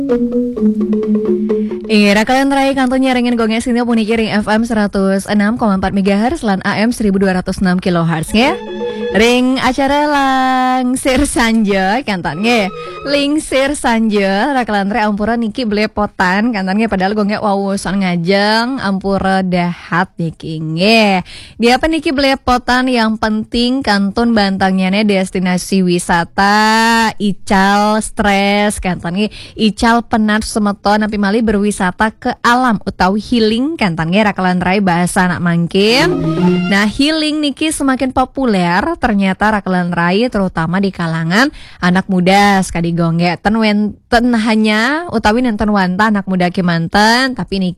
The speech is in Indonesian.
Ira kalian terakhir kantornya ringin gonge sini puniki ring FM 106,4 MHz lan AM 1206 kHz ya. Ring acara langsir sanja kantannya lingsir sanja rakalantre ampura niki belepotan kantannya padahal gonge wawusan ngajeng ampura dahat niki nge. Dia apa niki belepotan yang penting kantun bantangnya destinasi wisata ical stres kantannya ical penat semeton napi mali berwisata ke alam utawi healing kantannya rakalantre bahasa anak mangkin. Nah healing niki semakin populer ternyata rakalan rai terutama di kalangan anak muda sekali gongge ten hanya utawi nenten wanta anak muda kemanten tapi niki